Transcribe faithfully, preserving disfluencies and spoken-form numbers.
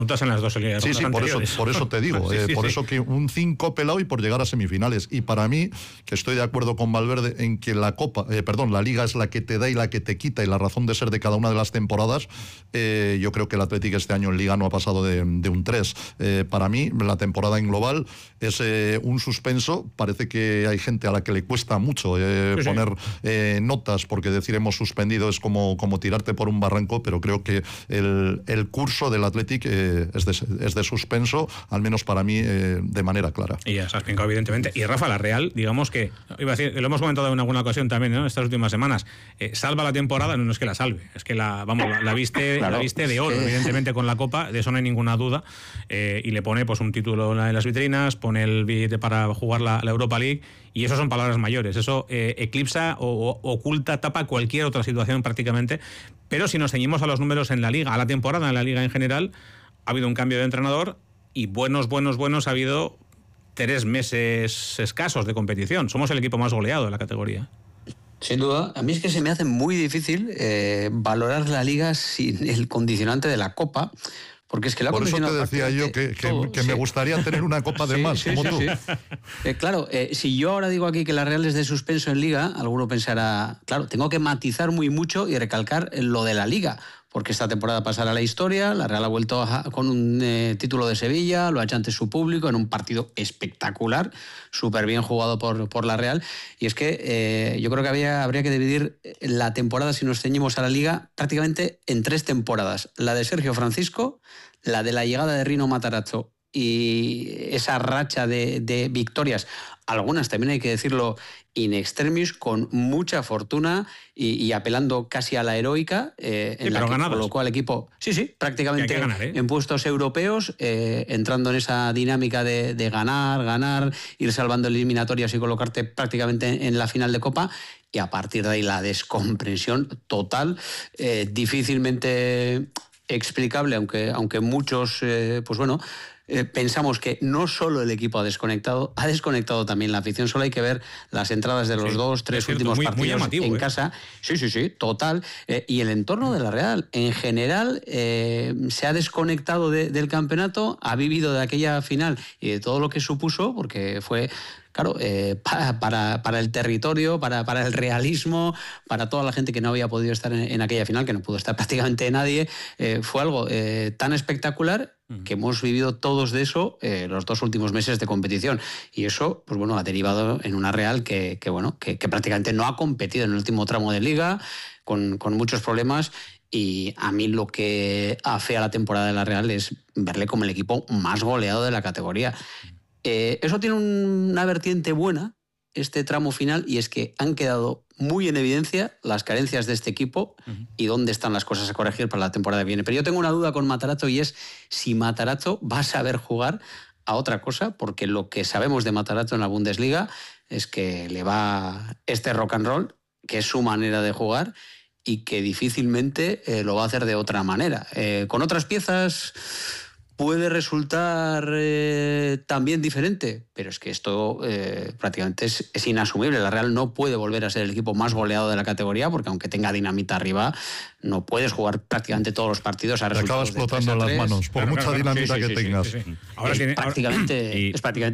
En las dos sí, sí, por eso, por eso te digo, eh, sí, por sí. eso que un cinco pelado y por llegar a semifinales. Y para mí, que estoy de acuerdo con Valverde en que la Copa, eh, perdón, la Liga es la que te da y la que te quita y la razón de ser de cada una de las temporadas, eh, yo creo que el Athletic este año en Liga no ha pasado de, de un tres. Eh, para mí, la temporada en global es eh, un suspenso. Parece que hay gente a la que le cuesta mucho eh, sí, poner eh, notas, porque decir hemos suspendido es como, como tirarte por un barranco, pero creo que el, el curso del Athletic eh, Es de, es de suspenso, al menos para mí, eh, de manera clara. Y ya se ha explicado, evidentemente. Y Rafa, la Real, digamos que, iba a decir, lo hemos comentado en alguna ocasión también, ¿no?, estas últimas semanas, eh, salva la temporada, no, no es que la salve, es que la, vamos, la, la viste, claro, la viste de oro, evidentemente, con la Copa, de eso no hay ninguna duda, eh, y le pone pues un título en las vitrinas, pone el billete para jugar la, la Europa League, y eso son palabras mayores, eso eh, eclipsa o, o oculta, tapa cualquier otra situación prácticamente. Pero si nos ceñimos a los números en la Liga, a la temporada en la Liga en general, ha habido un cambio de entrenador y buenos, buenos, buenos ha habido tres meses escasos de competición. Somos el equipo más goleado de la categoría. Sin duda. A mí es que se me hace muy difícil eh, valorar la Liga sin el condicionante de la Copa. Porque es que la Por eso te decía yo que, que, todo, que sí. me gustaría tener una copa de sí, más, sí, como sí, tú. Sí. Eh, claro, eh, si yo ahora digo aquí que la Real es de suspenso en Liga, alguno pensará, claro, tengo que matizar muy mucho y recalcar lo de la Liga, porque esta temporada pasará a la historia, la Real ha vuelto a, con un eh, título de Sevilla, lo ha hecho ante su público en un partido espectacular, súper bien jugado por, por la Real, y es que eh, yo creo que había, habría que dividir la temporada, si nos ceñimos a la Liga, prácticamente en tres temporadas: la de Sergio Francisco, la de la llegada de Rino Matarazzo y esa racha de, de victorias, algunas también hay que decirlo in extremis, con mucha fortuna y, y apelando casi a la heroica, eh, en sí, la que ganados. Colocó al equipo, sí, sí, prácticamente ganar, ¿eh? en puestos europeos, eh, entrando en esa dinámica de, de ganar, ganar, ir salvando eliminatorias y colocarte prácticamente en la final de Copa. Y a partir de ahí la descomprensión total, eh, difícilmente explicable, aunque, aunque muchos, eh, pues bueno, eh, pensamos que no solo el equipo ha desconectado, ha desconectado también la afición. Solo hay que ver las entradas de los sí, dos, tres cierto, últimos muy, partidos muy llamativo, en eh. casa. Sí, sí, sí, total. Eh, y el entorno de la Real, en general, eh, se ha desconectado de, del campeonato, ha vivido de aquella final y de todo lo que supuso, porque fue... Claro, eh, para, para, para el territorio, para, para el realismo, para toda la gente que no había podido estar en, en aquella final, que no pudo estar prácticamente nadie, eh, fue algo eh, tan espectacular que hemos vivido todos de eso eh, los dos últimos meses de competición. Y eso, pues bueno, ha derivado en una Real que, que bueno, que, que prácticamente no ha competido en el último tramo de Liga, con, con muchos problemas. Y a mí lo que afea la temporada de la Real es verle como el equipo más goleado de la categoría. Eh, eso tiene una vertiente buena, este tramo final, y es que han quedado muy en evidencia las carencias de este equipo uh-huh. y dónde están las cosas a corregir para la temporada que viene. Pero yo tengo una duda con Matarazzo, y es si Matarazzo va a saber jugar a otra cosa, porque lo que sabemos de Matarazzo en la Bundesliga es que le va este rock and roll, que es su manera de jugar, y que difícilmente eh, lo va a hacer de otra manera. Eh, con otras piezas puede resultar eh, también diferente, pero es que esto eh, prácticamente es, es inasumible. La Real no puede volver a ser el equipo más goleado de la categoría, porque aunque tenga dinamita arriba, no puedes jugar prácticamente todos los partidos a resultados. Te acaba explotando las manos, por claro, mucha claro, dinamita sí, sí, que sí, tengas. Sí, sí, sí. Ahora es tiene, prácticamente, ahora... es prácticamente